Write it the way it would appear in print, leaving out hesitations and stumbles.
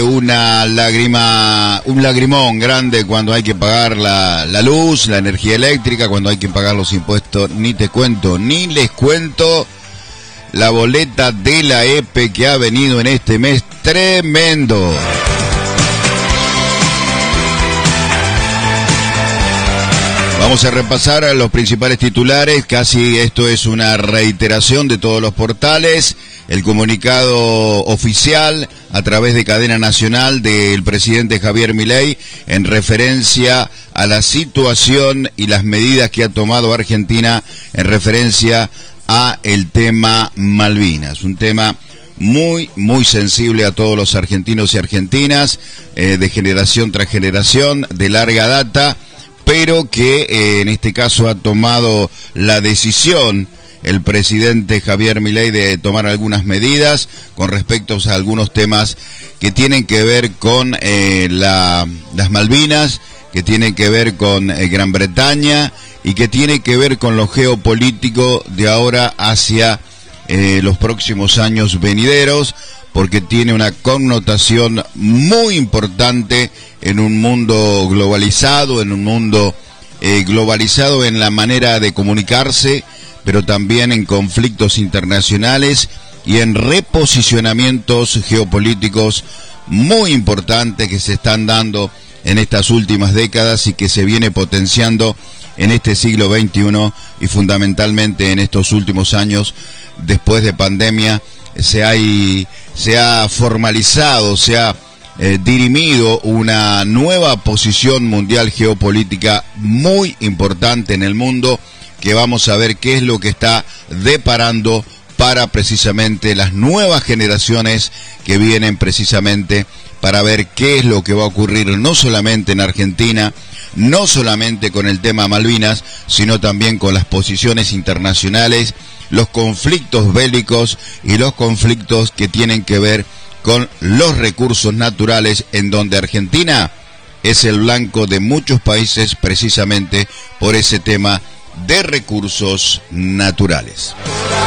una lágrima, un lagrimón grande cuando hay que pagar la luz, la energía eléctrica, cuando hay que pagar los impuestos, ni te cuento, ni les cuento la boleta de la EPE que ha venido en este mes tremendo. Vamos a repasar a los principales titulares, casi esto es una reiteración de todos los portales. El comunicado oficial a través de cadena nacional del presidente Javier Milei en referencia a la situación y las medidas que ha tomado Argentina en referencia a el tema Malvinas. Un tema muy sensible a todos los argentinos y argentinas, de generación tras generación, de larga data, pero que en este caso ha tomado la decisión el presidente Javier Milei de tomar algunas medidas con respecto a algunos temas que tienen que ver con las Malvinas, que tienen que ver con Gran Bretaña y que tiene que ver con lo geopolítico de ahora hacia los próximos años venideros, porque tiene una connotación muy importante en un mundo globalizado, globalizado en la manera de comunicarse, pero también en conflictos internacionales y en reposicionamientos geopolíticos muy importantes que se están dando en estas últimas décadas y que se viene potenciando en este siglo XXI y fundamentalmente en estos últimos años después de pandemia. Se ha formalizado, se ha dirimido una nueva posición mundial geopolítica muy importante en el mundo, que vamos a ver qué es lo que está deparando para precisamente las nuevas generaciones que vienen precisamente para ver qué es lo que va a ocurrir no solamente en Argentina, no solamente con el tema Malvinas, sino también con las posiciones internacionales, los conflictos bélicos y los conflictos que tienen que ver con los recursos naturales, en donde Argentina es el blanco de muchos países precisamente por ese tema de recursos naturales.